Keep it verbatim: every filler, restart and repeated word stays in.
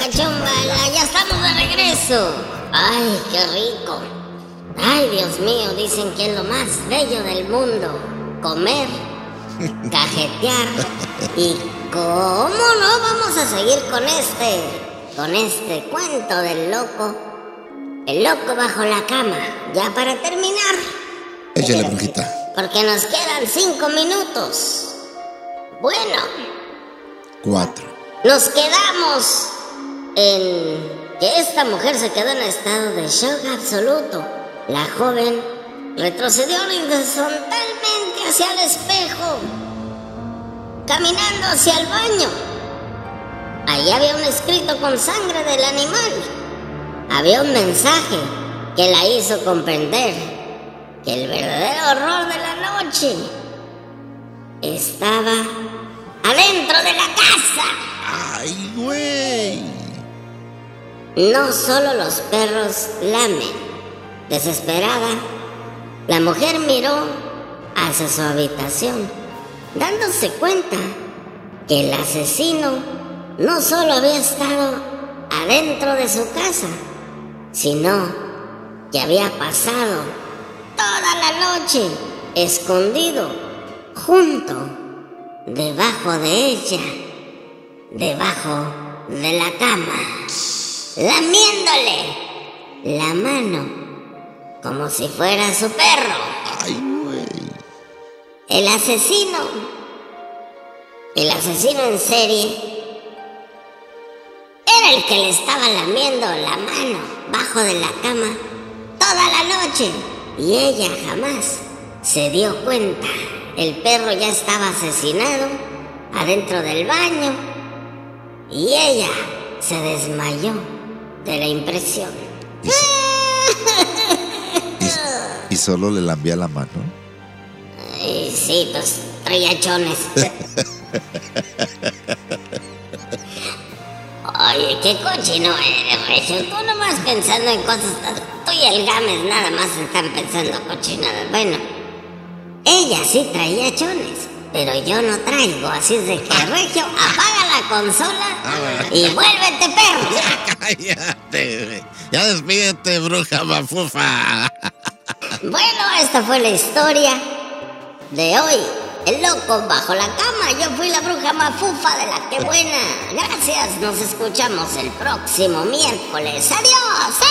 Chumbala, ya estamos de regreso. Ay, qué rico. Ay, Dios mío, dicen que es lo más bello del mundo. Comer, cajetear y cómo no vamos a seguir con este, con este cuento del loco. El loco bajo la cama. Ya para terminar. Échale, brujita. Porque nos quedan cinco minutos. Bueno. Cuatro. Nos quedamos en que esta mujer se quedó en estado de shock absoluto. La joven retrocedió horizontalmente hacia el espejo, caminando hacia el baño. Allí había un escrito con sangre del animal. Había un mensaje que la hizo comprender que el verdadero horror de la noche estaba adentro de la casa. ¡Ay, güey! No solo los perros lamen. Desesperada, la mujer miró hacia su habitación, dándose cuenta que el asesino no solo había estado adentro de su casa, sino que había pasado toda la noche escondido junto, debajo de ella, debajo de la cama, lamiéndole la mano como si fuera su perro. ¡Ay, güey! El asesino, el asesino en serie, era el que le estaba lamiendo la mano bajo de la cama toda la noche. Y ella jamás se dio cuenta. El perro ya estaba asesinado adentro del baño y ella se desmayó de la impresión. ¿Y, y, y solo le lambía la mano? Ay, sí, pues traía chones. Oye, qué cochino eres, Regio. Tú nomás pensando en cosas. Tú y el Gámez nada más están pensando cochinadas. Bueno, ella sí traía chones, pero yo no traigo. Así es de que, Regio, apaga la consola y vuélvete perro. Ya cállate, güey. Ya despídete, bruja mafufa. Bueno, esta fue la historia de hoy. El loco bajo la cama. Yo fui la bruja mafufa de la que buena. Gracias, nos escuchamos el próximo miércoles. ¡Adiós!